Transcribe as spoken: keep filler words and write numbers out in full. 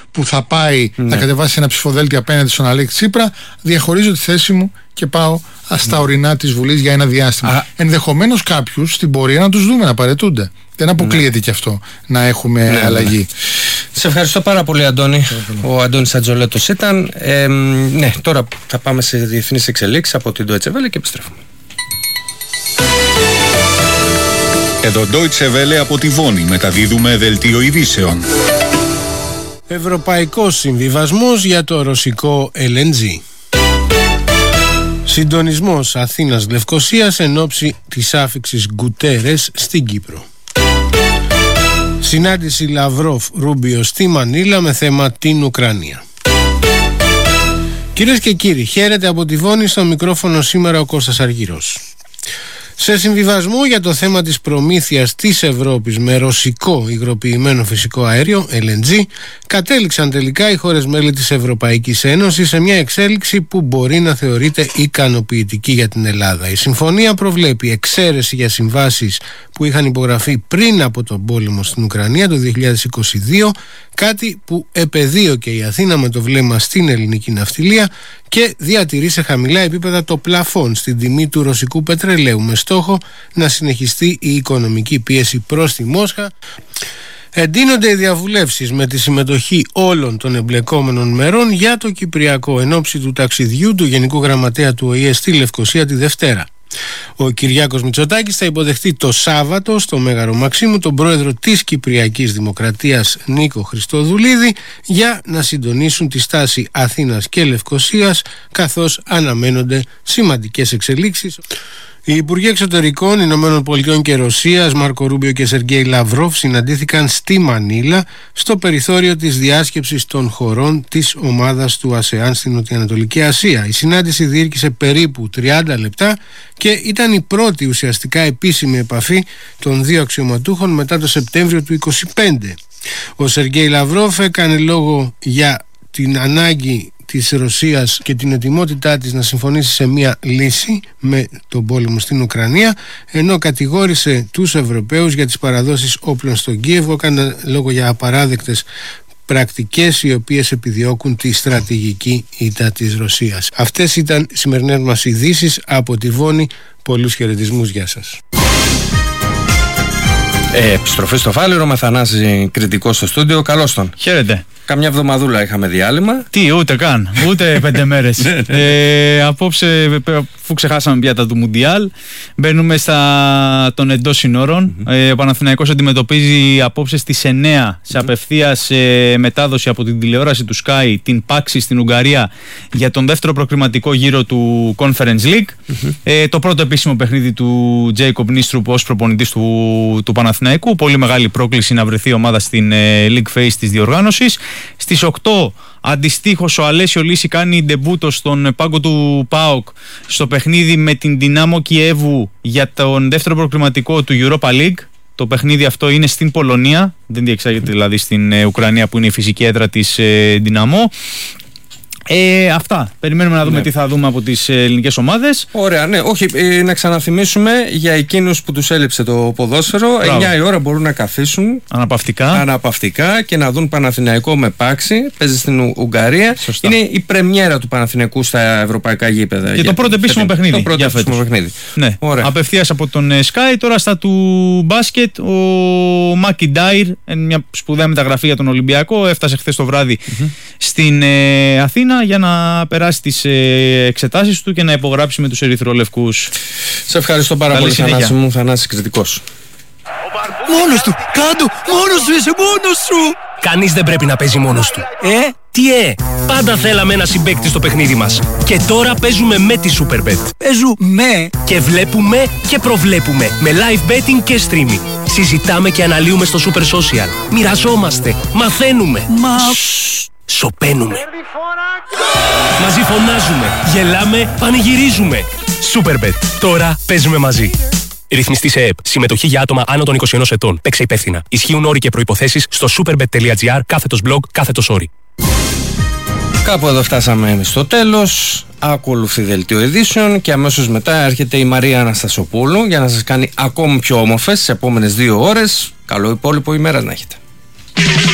που θα πάει ναι. να κατεβάσει ένα ψηφοδέλτιο απέναντι στον Αλέξη Τσίπρα, διαχωρίζω τη θέση μου και πάω στα ναι. ορεινά της Βουλής για ένα διάστημα. Α... Ενδεχομένως κάποιους στην πορεία να τους δούμε να παραιτούνται. Δεν αποκλείεται ναι. και αυτό να έχουμε ναι, αλλαγή. Ναι. Σε ευχαριστώ πάρα πολύ, Αντώνη. Ο Αντώνης Ατζολέτος ήταν. Ε, ναι, τώρα θα πάμε σε διεθνείς εξελίξεις από την Deutsche Welle και επιστρέφουμε. Εδώ Deutsche Welle από τη Βόνη μεταδίδουμε δελτίο ειδήσεων. Ευρωπαϊκός συμβιβασμός για το ρωσικό ελ εν τζι. Συντονισμός Αθήνας-Λευκωσίας εν ώψη της άφιξης Γκουτέρες στην Κύπρο. Συνάντηση Λαυρόφ-Ρούμπιο στη Μανίλα με θέμα την Ουκρανία. Κυρίες και κύριοι, χαίρετε από τη Βόνη, στο μικρόφωνο σήμερα ο Κώστας Αργυρός. Σε συμβιβασμό για το θέμα της προμήθειας της Ευρώπης με ρωσικό υγροποιημένο φυσικό αέριο, ελ εν τζι, κατέληξαν τελικά οι χώρες μέλη της Ευρωπαϊκής Ένωσης σε μια εξέλιξη που μπορεί να θεωρείται ικανοποιητική για την Ελλάδα. Η συμφωνία προβλέπει εξαίρεση για συμβάσεις που είχαν υπογραφεί πριν από τον πόλεμο στην Ουκρανία το δύο χιλιάδες είκοσι δύο, κάτι που επεδίωκε η Αθήνα με το βλέμμα στην ελληνική ναυτιλία και διατηρεί σε χαμηλά επίπεδα το πλαφόν στην τιμή του ρωσικού πετρελαίου, με στόχο να συνεχιστεί η οικονομική πίεση προς τη Μόσχα. Εντείνονται οι διαβουλεύσεις με τη συμμετοχή όλων των εμπλεκόμενων μερών για το Κυπριακό εν ώψη του ταξιδιού του Γενικού Γραμματέα του Ο Η Ε στη Λευκωσία τη Δευτέρα. Ο Κυριάκος Μητσοτάκης θα υποδεχτεί το Σάββατο στο Μέγαρο Μαξίμου τον πρόεδρο της Κυπριακής Δημοκρατίας Νίκο Χριστοδουλίδη για να συντονίσουν τη στάση Αθήνας και Λευκωσίας, καθώς αναμένονται σημαντικές εξελίξεις. Οι Υπουργοί Εξωτερικών Ηνωμένων Πολιτειών και Ρωσίας Μάρκο Ρούμπιο και Σεργέη Λαυρόφ συναντήθηκαν στη Μανίλα στο περιθώριο της διάσκεψης των χωρών της ομάδας του ΑΣΕΑΝ στην Νοτιοανατολική Ασία. Η συνάντηση διήρκησε περίπου τριάντα λεπτά και ήταν η πρώτη ουσιαστικά επίσημη επαφή των δύο αξιωματούχων μετά το Σεπτέμβριο του είκοσι πέντε. Ο Σεργέη Λαυρόφ έκανε λόγο για την ανάγκη της Ρωσίας και την ετοιμότητά της να συμφωνήσει σε μια λύση με τον πόλεμο στην Ουκρανία, ενώ κατηγόρησε τους Ευρωπαίους για τις παραδόσεις όπλων στον Κίεβο, έκανε λόγο για απαράδεκτες πρακτικές οι οποίες επιδιώκουν τη στρατηγική ήττα της Ρωσίας. Αυτές ήταν οι σημερινές μας ειδήσεις από τη Βόνη. Πολλούς χαιρετισμούς, γεια σας. Ε, επιστροφή στο Φάληρο με Θανάση κριτικό στο στούντιο. Καλώς τον. Χαίρετε. Καμιά εβδομαδούλα είχαμε διάλειμμα. Τι, ούτε καν. Ούτε πέντε μέρες. ε, απόψε, αφού ξεχάσαμε πιάτα του Μουντιάλ, μπαίνουμε στα των εντός συνόρων. Mm-hmm. Ε, ο Παναθηναϊκός αντιμετωπίζει απόψε στις εννέα σε απευθείας ε, μετάδοση από την τηλεόραση του Sky την Πάξη στην Ουγγαρία για τον δεύτερο προκριματικό γύρο του Conference League. Mm-hmm. Ε, το πρώτο επίσημο παιχνίδι του Τζέικοπ Νίστρουπ ως προπονητής του, του Παναθηναϊκού. Πολύ μεγάλη πρόκληση να βρεθεί ομάδα στην ε, League Phase της διοργάνωσης. Στις οκτώ αντιστοίχως ο Αλέσιο Λύση κάνει ντεμπούτο στον πάγκο του ΠΑΟΚ στο παιχνίδι με την Δυνάμο Κιέβου για τον δεύτερο προκριματικό του Europa League. Το παιχνίδι αυτό είναι στην Πολωνία, δεν διεξάγεται δηλαδή στην ε, Ουκρανία που είναι η φυσική έδρα της ε, Δυναμό. Ε, αυτά. Περιμένουμε να δούμε ναι. τι θα δούμε από τις ελληνικές ομάδες. Ωραία, ναι. Όχι, ε, να ξαναθυμίσουμε για εκείνους που τους έλειψε το ποδόσφαιρο. Μπράβο. εννιά η ώρα μπορούν να καθίσουν αναπαυτικά. αναπαυτικά και να δουν Παναθηναϊκό με Πάξη. Παίζει στην Ου- Ουγγαρία. Σωστά. Είναι η πρεμιέρα του Παναθηναϊκού στα ευρωπαϊκά γήπεδα. Και το πρώτο επίσημο παιχνίδι. Το πρώτο επίσημο παιχνίδι. Ναι. Απευθείας από τον Sky. Τώρα στα του μπάσκετ, ο Μάκι Ντάιρ, μια σπουδαία μεταγραφή για τον Ολυμπιακό, έφτασε χθες το βράδυ mm-hmm. στην ε, Αθήνα για να περάσει τις ε, εξετάσεις του και να υπογράψει με τους ερυθρολευκούς. Σε ευχαριστώ πάρα Καλή πολύ, συνέχεια. Θανάση μου. Θανάσης κριτικός. Μόνος του! Κάντο! Μόνος σου είσαι! Μόνος σου! Κανείς δεν πρέπει να παίζει μόνος του. Ε? Τι ε? Πάντα θέλαμε ένα συμπαίκτη στο παιχνίδι μας. Και τώρα παίζουμε με τη Superbet. Παίζουμε και βλέπουμε και προβλέπουμε. Με live betting και streaming. Συζητάμε και αναλύουμε στο Super Social. Μοιραζόμαστε. Μαθαίνουμε. Μα... Σοπαίνουμε. Μαζί φωνάζουμε, γελάμε, πανηγυρίζουμε. Superbet. Τώρα παίζουμε μαζί. Ρυθμιστή σε ΕΕΠ. Συμμετοχή για άτομα άνω των είκοσι ενός ετών. Παίξε υπεύθυνα. Ισχύουν όροι και προϋποθέσεις στο superbet.gr κάθετος blog κάθετος όρι. Κάπου εδώ φτάσαμε στο τέλος. Ακολουθεί δελτίο ειδήσεων και αμέσως μετά έρχεται η Μαρία Αναστασοπούλου για να σας κάνει ακόμη πιο όμορφες τις επόμενες δύο ώρες. Καλό υπόλοιπο ημέρα να έχετε.